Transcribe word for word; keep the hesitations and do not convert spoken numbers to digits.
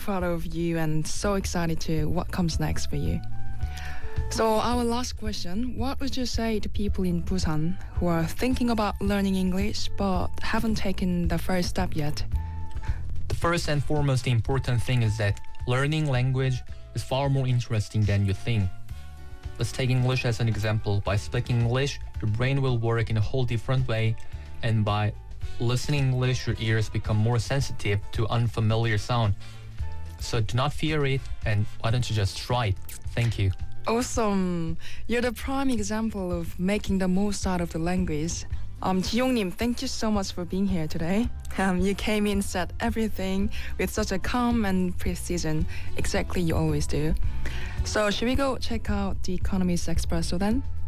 proud of you and so excited to what comes next for you. So our last question, what would you say to people in Busan who are thinking about learning English but haven't taken the first step yet? The first and foremost important thing is that learning language is far more interesting than you think. Let's take English as an example. By speaking English, your brain will work in a whole different way, and by listening English, your ears become more sensitive to unfamiliar sound. So do not fear it, and why don't you just try it? Thank you. Awesome. You're the prime example of making the most out of the language. Um, Ji-young-nim, thank you so much for being here today. Um, you came in, said everything with such a calm and precision, exactly you always do. So should we go check out the Economist Espresso then?